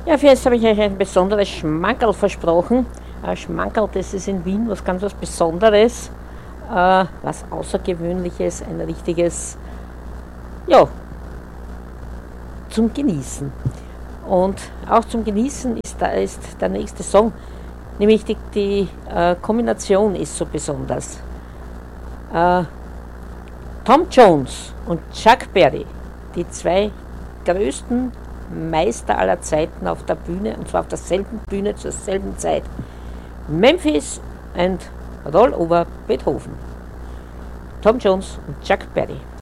Ja, für jetzt habe ich euch ein besonderes Schmankerl versprochen. Schmankerl, das ist in Wien was ganz was Besonderes, was Außergewöhnliches, ein richtiges, ja, zum Genießen. Und auch zum Genießen ist der nächste Song, nämlich die Kombination ist so besonders. Äh, Tom Jones und Chuck Berry, die zwei größten Meister aller Zeiten auf der Bühne, und zwar auf derselben Bühne zur selben Zeit. Memphis and Roll Over Beethoven. Tom Jones und Chuck Berry.